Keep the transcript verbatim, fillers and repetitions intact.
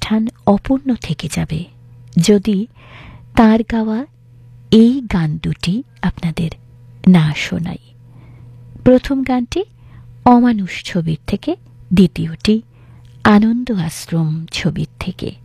অনুষ্ঠান অপূর্ণ থেকে যাবে যদি তার গাওয়া এই গান দুটি আপনাদের না শোনাই। প্রথম গানটি অমানুষ ছবির থেকে, দ্বিতীয়টি আনন্দ আশ্রম ছবির থেকে।